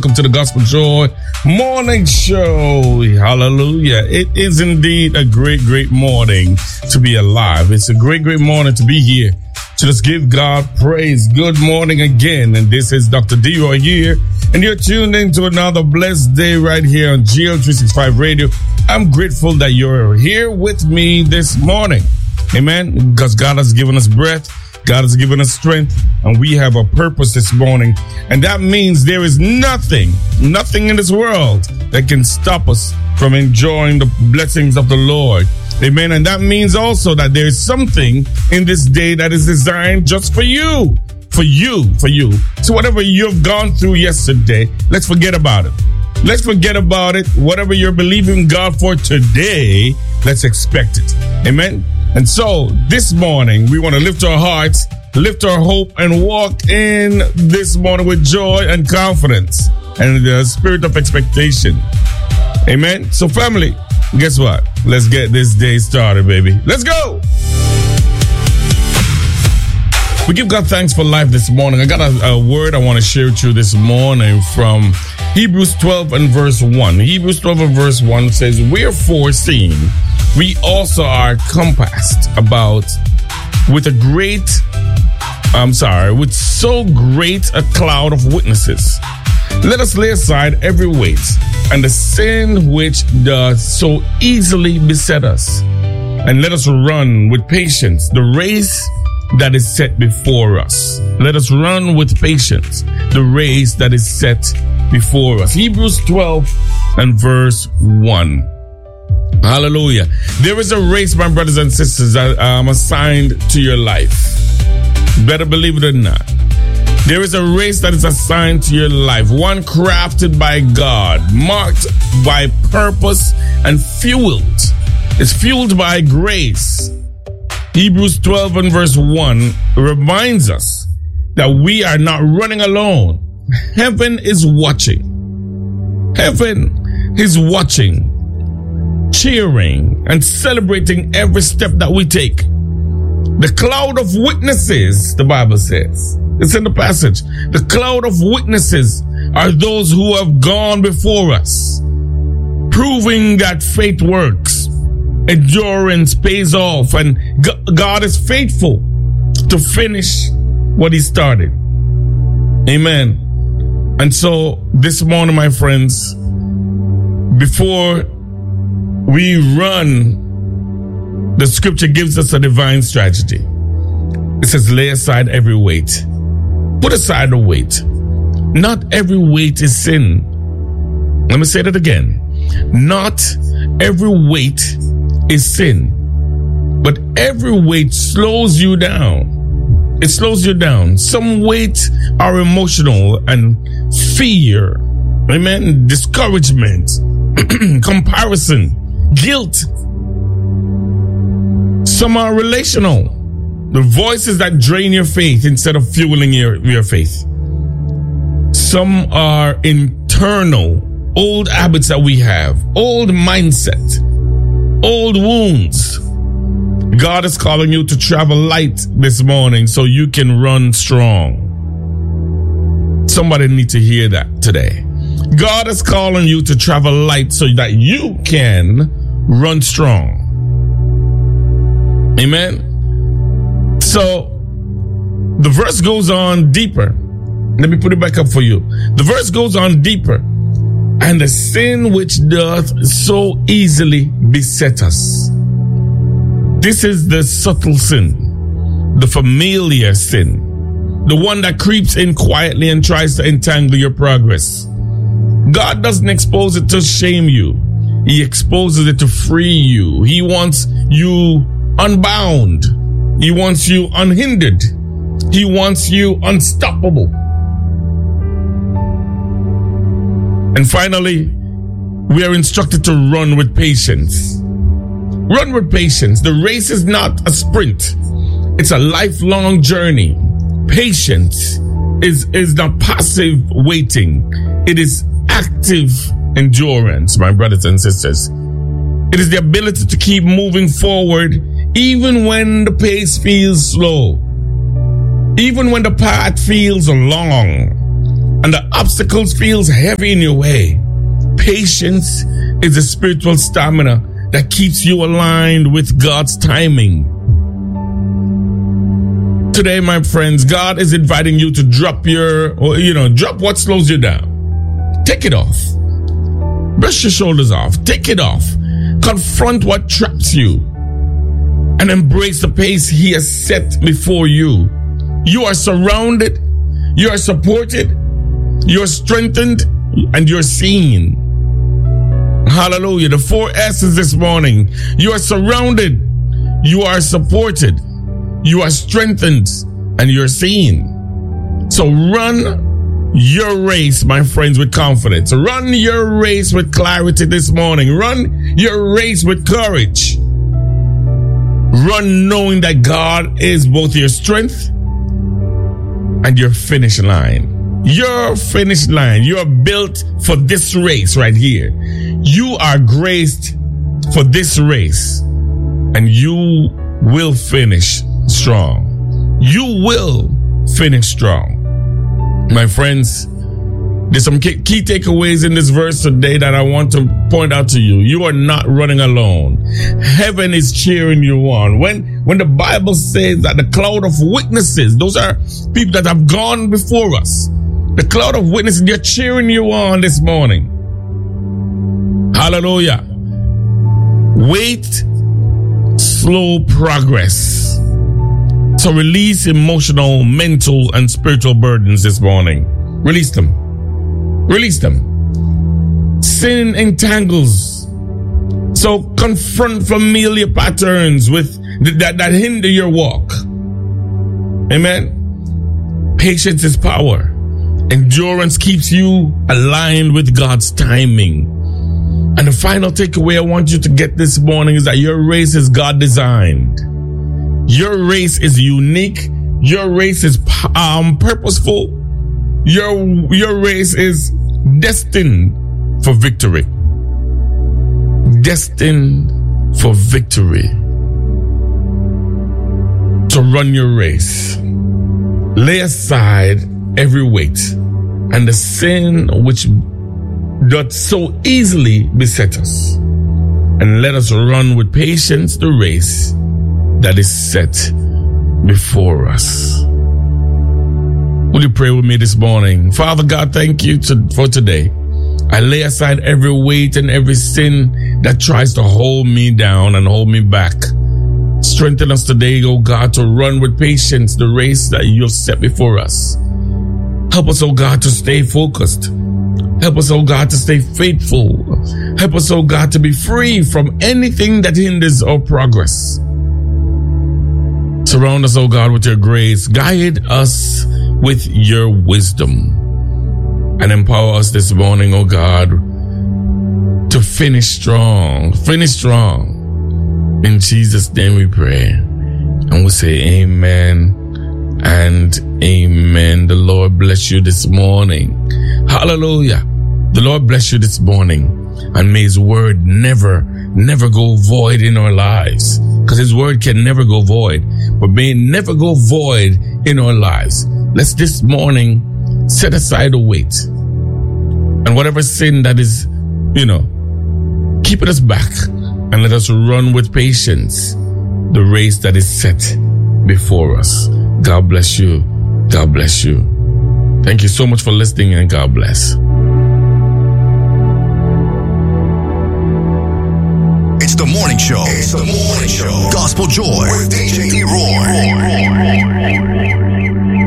welcome to the Gospel Joy Morning Show. Hallelujah. It is indeed a great, great morning to be alive. It's a great, great morning to be here to just give God praise. Good morning again. And this is Dr. D-Roy here. And you're tuned in to another blessed day right here on GL365 Radio. I'm grateful that you're here with me this morning. Amen. Because God has given us breath. God has given us strength, and we have a purpose this morning. And that means there is nothing in this world that can stop us from enjoying the blessings of the Lord. Amen. And that means also that there is something in this day that is designed just for you. For you. So whatever you've gone through yesterday, let's forget about it. Let's forget about it. Whatever you're believing God for today, let's expect it. Amen. And so this morning, we want to lift our hearts, lift our hope, and walk in this morning with joy and confidence and the spirit of expectation. Amen. So family, guess what? Let's get this day started, baby. Let's go. We give God thanks for life this morning. I got a word I want to share with you this morning from Hebrews 12 and verse 1. Hebrews 12 and verse 1 says, "Wherefore, seeing we also are compassed about with so great a cloud of witnesses. Let us lay aside every weight and the sin which does so easily beset us. And let us run with patience the race that is set before us." Let us run with patience the race that is set before us. Hebrews 12 and verse 1. Hallelujah. There is a race, my brothers and sisters, that assigned to your life. Better believe it or not. There is a race that is assigned to your life. One crafted by God, marked by purpose and fueled. It's fueled by grace. Hebrews 12 and verse 1 reminds us that we are not running alone. Heaven is watching. Heaven is watching, cheering and celebrating every step that we take. The cloud of witnesses, the Bible says, it's in the passage. The cloud of witnesses are those who have gone before us, proving that faith works, endurance pays off, and God is faithful to finish what He started. Amen. And so this morning, my friends, before we run, the scripture gives us a divine strategy. It says, lay aside every weight. Put aside the weight. Not every weight is sin. Let me say that again. Not every weight is sin. But every weight slows you down. It slows you down. Some weights are emotional and fear. Amen. Discouragement. Comparison. Guilt. Some are relational. The voices that drain your faith instead of fueling your faith. Some are internal. Old habits that we have. Old mindset. Old wounds. God is calling you to travel light this morning so you can run strong. Somebody need to hear that today. God is calling you to travel light so that you can run strong. Amen. So the verse goes on deeper. Let me put it back up for you. The verse goes on deeper. And the sin which doth so easily beset us. This is the subtle sin, the familiar sin, the one that creeps in quietly and tries to entangle your progress. God doesn't expose it to shame you. He exposes it to free you. He wants you unbound. He wants you unhindered. He wants you unstoppable. And finally, we are instructed to run with patience. Run with patience. The race is not a sprint. It's a lifelong journey. Patience is not passive waiting. It is active endurance, my brothers and sisters. It is the ability to keep moving forward even when the pace feels slow. Even when the path feels long. and the obstacles feels heavy in your way, patience is a spiritual stamina that keeps you aligned with God's timing. Today, my friends, God is inviting you to drop what slows you down. Take it off. Brush your shoulders off. Take it off. Confront what traps you and embrace the pace He has set before you. You are surrounded, you are supported, you are strengthened, and you're seen. Hallelujah. The 4 S's this morning. You are surrounded, you are supported, you are strengthened, and you're seen. So run your race, my friends, with confidence. Run your race with clarity this morning. Run your race with courage. Run knowing that God is both your strength and your finish line. Your finish line. You are built for this race right here. You are graced for this race, and you will finish strong. You will finish strong. My friends, there's some key takeaways in this verse today that I want to point out to you. You are not running alone. Heaven is cheering you on. When the Bible says that the cloud of witnesses, those are people that have gone before us. The cloud of witnesses, they're cheering you on this morning. Hallelujah. Wait, slow progress. So release emotional, mental, and spiritual burdens this morning. Release them. Release them. Sin entangles. So confront familiar patterns with that hinder your walk. Amen. Patience is power. Endurance keeps you aligned with God's timing. And the final takeaway I want you to get this morning is that your race is God designed. Your race is unique. Your race is purposeful. Your race is destined for victory. Destined for victory. So run your race. Lay aside every weight and the sin which doth so easily beset us, and let us run with patience the race that is set before us. Will you pray with me this morning? Father God, thank you for today. I lay aside every weight and every sin that tries to hold me down and hold me back. Strengthen us today, oh God, to run with patience the race that you have set before us. Help us, oh God, to stay focused. Help us, oh God, to stay faithful. Help us, oh God, to be free from anything that hinders our progress. Surround us, oh God, with your grace. Guide us with your wisdom. And empower us this morning, oh God, to finish strong. Finish strong. In Jesus' name we pray. And we say amen and amen. The Lord bless you this morning. Hallelujah. The Lord bless you this morning. And may His word never go void in our lives. Because His word can never go void. But may it never go void in our lives. Let's this morning set aside a weight. And whatever sin that is, keeping us back. And let us run with patience the race that is set before us. God bless you. God bless you. Thank you so much for listening, and God bless. It's the morning show. It's the morning show. Gospel Joy with DJ